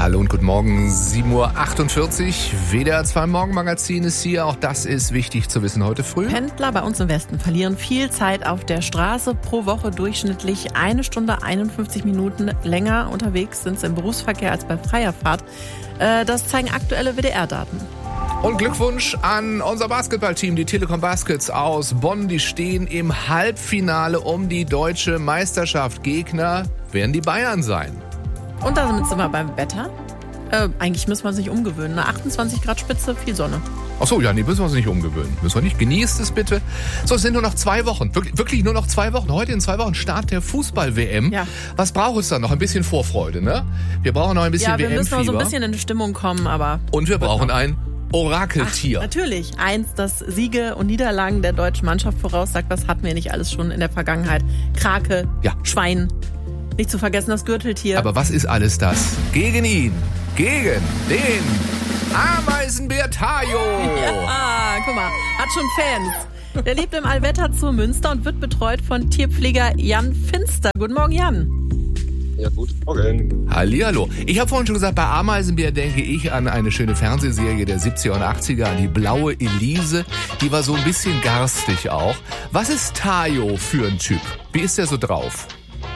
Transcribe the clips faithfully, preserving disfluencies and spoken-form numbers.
Hallo und guten Morgen, sieben Uhr achtundvierzig. W D R zwei Morgenmagazin ist hier. Auch das ist wichtig zu wissen heute früh. Pendler bei uns im Westen verlieren viel Zeit auf der Straße. Pro Woche durchschnittlich eine Stunde einundfünfzig Minuten länger unterwegs sind sie im Berufsverkehr als bei freier Fahrt. Das zeigen aktuelle W D R-Daten. Und Glückwunsch an unser Basketballteam, die Telekom Baskets aus Bonn. Die stehen im Halbfinale um die deutsche Meisterschaft. Gegner werden die Bayern sein. Und da sind wir beim Wetter. Äh, eigentlich müssen wir uns nicht umgewöhnen. Ne? achtundzwanzig Grad Spitze, viel Sonne. Ach so, ja, nee, müssen wir uns nicht umgewöhnen. Müssen wir nicht. Genießt es bitte. So, es sind nur noch zwei Wochen. Wirklich, wirklich nur noch zwei Wochen. Heute in zwei Wochen Start der Fußball-W M. Ja. Was braucht es dann? Noch ein bisschen Vorfreude, ne? Wir brauchen noch ein bisschen W M-Fieber. Ja, wir müssen noch so ein bisschen bisschen in die Stimmung kommen, aber... Und wir brauchen ein Orakeltier. Ach, natürlich. Eins, das Siege und Niederlagen der deutschen Mannschaft voraussagt. Was hatten wir nicht alles schon in der Vergangenheit? Krake, ja. Schwein, nicht zu vergessen das Gürteltier. Aber was ist alles das? Gegen ihn, gegen den Ameisenbär Tayo. Ja, guck mal, hat schon Fans. Der lebt im Allwetter zu Münster und wird betreut von Tierpfleger Jan Finster. Guten Morgen, Jan. Ja, guten Morgen. Hallihallo. Ich habe vorhin schon gesagt, bei Ameisenbär denke ich an eine schöne Fernsehserie der siebziger und achtziger, an die Blaue Elise. Die war so ein bisschen garstig auch. Was ist Tayo für ein Typ? Wie ist der so drauf?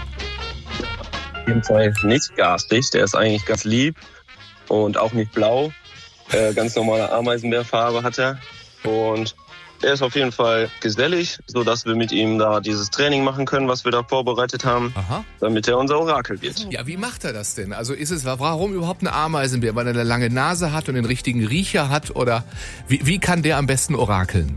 Auf jeden Fall nicht garstig. Der ist eigentlich ganz lieb und auch nicht blau. Äh, ganz normale Ameisenbärfarbe hat er. Und er ist auf jeden Fall gesellig, sodass wir mit ihm da dieses Training machen können, was wir da vorbereitet haben, Aha. damit er unser Orakel wird. Ja, wie macht er das denn? Also ist es, warum überhaupt ein Ameisenbär? Weil er eine lange Nase hat und den richtigen Riecher hat? Oder wie, wie kann der am besten orakeln?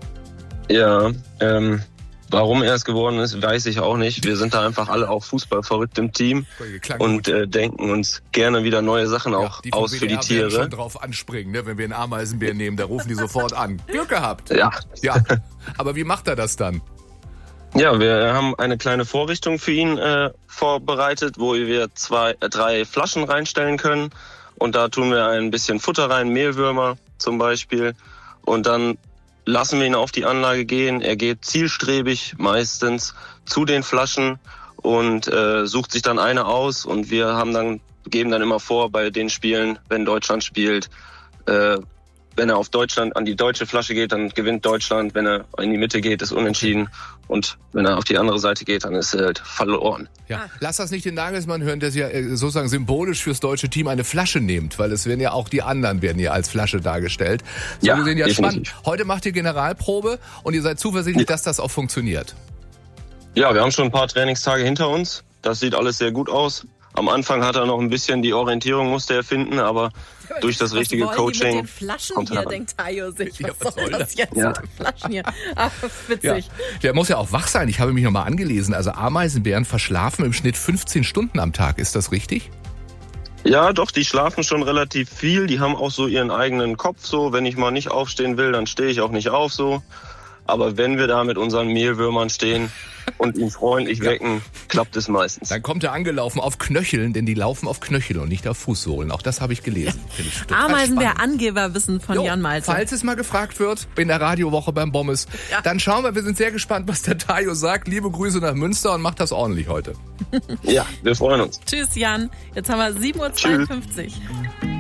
Ja, ähm, warum er es geworden ist, weiß ich auch nicht. Wir sind da einfach alle auch Fußball verrückt im Team und äh, denken uns gerne wieder neue Sachen auch ja, aus für die Tiere. Die schon drauf anspringen, ne? Wenn wir einen Ameisenbär nehmen, da rufen die sofort an. Glück gehabt. Ja. Ja. Aber wie macht er das dann? Ja, wir haben eine kleine Vorrichtung für ihn äh, vorbereitet, wo wir zwei, äh, drei Flaschen reinstellen können. Und da tun wir ein bisschen Futter rein, Mehlwürmer zum Beispiel. Und dann lassen wir ihn auf die Anlage gehen. Er geht zielstrebig meistens zu den Flaschen und äh, sucht sich dann eine aus. Und wir haben dann geben dann immer vor bei den Spielen, wenn Deutschland spielt, äh, wenn er auf Deutschland an die deutsche Flasche geht, dann gewinnt Deutschland. Wenn er in die Mitte geht, ist unentschieden. Und wenn er auf die andere Seite geht, dann ist er halt verloren. Ja, lass das nicht den Nagelsmann hören, der ja sozusagen symbolisch fürs deutsche Team eine Flasche nimmt, weil es werden ja auch die anderen werden ja als Flasche dargestellt. So ja, gesehen ja definitiv. Spannend. Heute macht ihr Generalprobe und ihr seid zuversichtlich, ja. dass das auch funktioniert. Ja, wir haben schon ein paar Trainingstage hinter uns. Das sieht alles sehr gut aus. Am Anfang hat er noch ein bisschen die Orientierung, musste er finden, aber durch das was richtige wollen Coaching. Die mit den Flaschen hier, denkt Tayo sich. Was, ja, was soll das, das jetzt ja. mit den Flaschen hier? Ach, witzig. Ja. Der muss ja auch wach sein. Ich habe mich nochmal angelesen. Also Ameisenbären verschlafen im Schnitt fünfzehn Stunden am Tag. Ist das richtig? Ja, doch, die schlafen schon relativ viel. Die haben auch so ihren eigenen Kopf so. Wenn ich mal nicht aufstehen will, dann stehe ich auch nicht auf so. Aber wenn wir da mit unseren Mehlwürmern stehen und ihn freundlich ja. wecken, klappt es meistens. Dann kommt er angelaufen auf Knöcheln, denn die laufen auf Knöcheln und nicht auf Fußsohlen. Auch das habe ich gelesen. Ja. Ameisenbär-Angeberwissen von jo, Jan Malte. Falls es mal gefragt wird in der Radiowoche beim Bommes, ja. dann schauen wir. Wir sind sehr gespannt, was der Tayo sagt. Liebe Grüße nach Münster und macht das ordentlich heute. Ja, wir freuen uns. Tschüss, Jan. Jetzt haben wir sieben Uhr zweiundfünfzig.